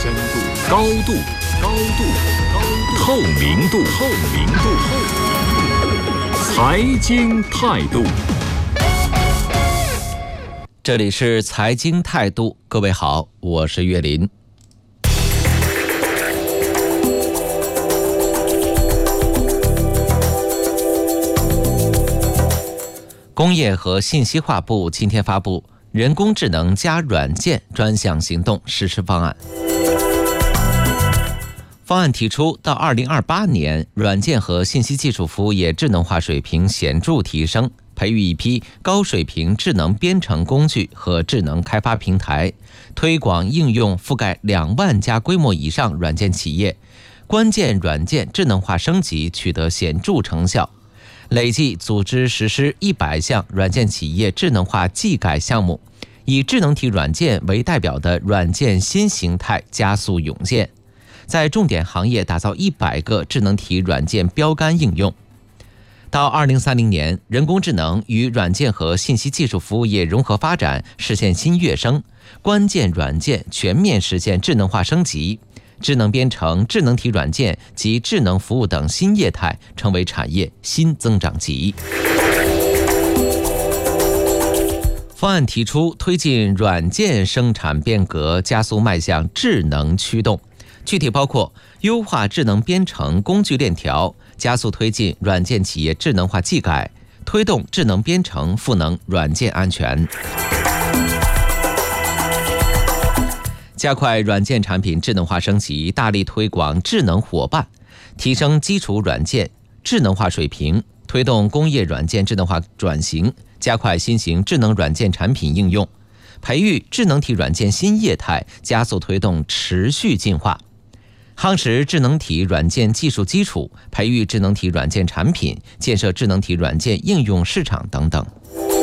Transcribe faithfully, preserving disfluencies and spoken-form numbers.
深度、高度、高度、高度、透明度、透明度、透明度、财经态度。 这里是财经态度，各位好，我是岳林。工业和信息化部今天发布人工智能加软件专项行动实施方案。方案提出，到二零二八年，软件和信息技术服务业智能化水平显著提升，培育一批高水平智能编程工具和智能开发平台，推广应用覆盖两万家规模以上软件企业，关键软件智能化升级取得显著成效。累计组织实施一百项软件企业智能化技改项目，以智能体软件为代表的软件新形态加速涌现，在重点行业打造一百个智能体软件标杆应用。到二零三零年，人工智能与软件和信息技术服务业融合发展，实现新跃升，关键软件全面实现智能化升级。智能编程、智能体软件及智能服务等新业态成为产业新增长极。方案提出推进软件生产变革，加速迈向智能驱动，具体包括优化智能编程工具链条，加速推进软件企业智能化技改，推动智能编程赋能软件安全。加快软件产品智能化升级，大力推广智能伙伴，提升基础软件智能化水平，推动工业软件智能化转型，加快新型智能软件产品应用，培育智能体软件新业态，加速推动持续进化，夯实智能体软件技术基础，培育智能体软件产品，建设智能体软件应用市场等等。